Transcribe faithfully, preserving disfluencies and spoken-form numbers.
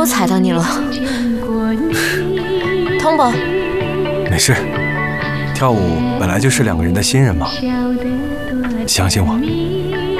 我踩到你了，痛不？ 没事，跳舞本来就是两个人的信任嘛，相信我。